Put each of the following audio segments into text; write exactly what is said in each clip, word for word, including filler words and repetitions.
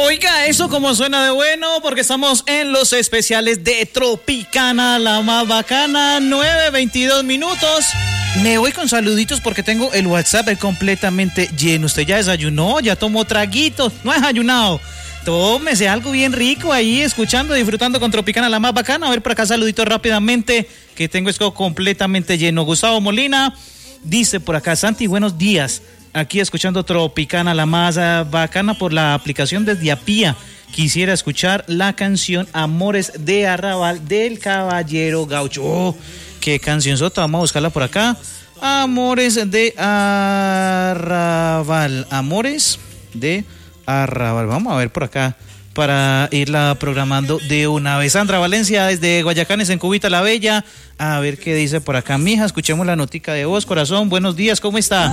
Oiga, eso como suena de bueno, porque estamos en los especiales de Tropicana, la más bacana, nueve veintidós minutos. Me voy con saluditos porque tengo el WhatsApp completamente lleno. ¿Usted ya desayunó? ¿Ya tomó traguitos? ¿No ha desayunado? Tómese algo bien rico ahí, escuchando, disfrutando con Tropicana, la más bacana. A ver por acá, saluditos rápidamente, que tengo esto completamente lleno. Gustavo Molina dice por acá: Santi, buenos días. Aquí escuchando Tropicana, la más bacana por la aplicación desde Apía. Quisiera escuchar la canción Amores de Arrabal del Caballero Gaucho. Oh, qué canción sota, vamos a buscarla por acá. Amores de Arrabal. Amores de Arrabal. Vamos a ver por acá para irla programando de una vez. Sandra Valencia desde Guayacanes, en Cubita la Bella. A ver qué dice por acá. Mija, escuchemos la notica de voz, corazón. Buenos días, ¿cómo está?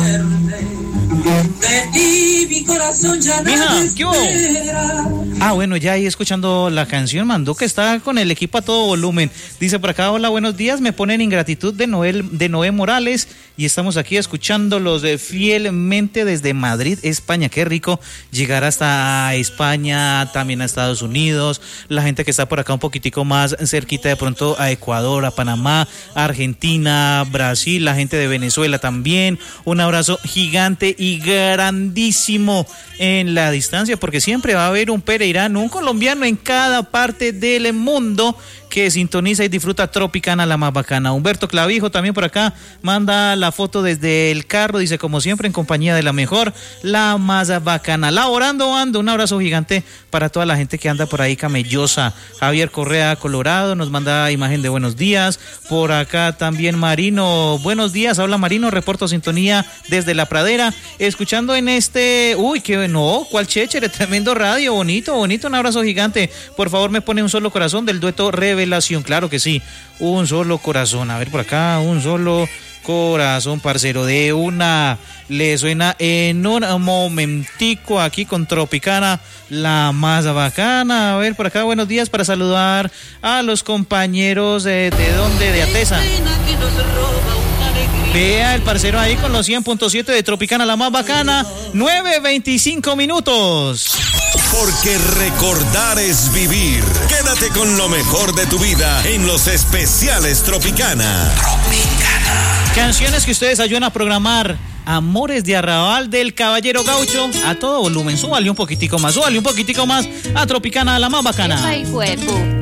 Mija, ¿qué hubo? Ah, bueno, ya ahí escuchando la canción, mandó que está con el equipo a todo volumen. Dice por acá: hola, buenos días, me ponen Ingratitud de Noel, de Noé Morales, y estamos aquí escuchándolos de fielmente desde Madrid, España. Qué rico llegar hasta España, también a Estados Unidos, la gente que está por acá un poquitico más cerquita de pronto a Ecuador, a Panamá, a Argentina, Brasil, la gente de Venezuela también. Un abrazo gigante y grandísimo en la distancia, porque siempre va a haber un pereirano, un colombiano en cada parte del mundo que sintoniza y disfruta Tropicana, la más bacana. Humberto Clavijo también por acá manda la foto desde el carro, dice: como siempre en compañía de la mejor, la más bacana. Laborando ando, un abrazo gigante para toda la gente que anda por ahí camellosa. Javier Correa, Colorado, nos manda imagen de buenos días. Por acá también Marino, buenos días, habla Marino, reporto sintonía desde La Pradera, escuchando en este, uy, que no, cuál chéchere, tremendo radio, bonito, bonito, un abrazo gigante. Por favor, me pone un solo corazón del dueto Revelación, claro que sí, un solo corazón. A ver por acá, un solo corazón, parcero, de una. Le suena en un momentico aquí con Tropicana, la más bacana. A ver por acá, buenos días, para saludar a los compañeros de, de dónde, de Atesa. Vea el parcero ahí con los cien punto siete de Tropicana, la más bacana, nueve veinticinco minutos. Porque recordar es vivir. Quédate con lo mejor de tu vida en los especiales Tropicana. Tropicana. Canciones que ustedes ayudan a programar. Amores de Arrabal del Caballero Gaucho, a todo volumen. Súbale un poquitico más, súbale un poquitico más a Tropicana, la más bacana. Ay, huevo.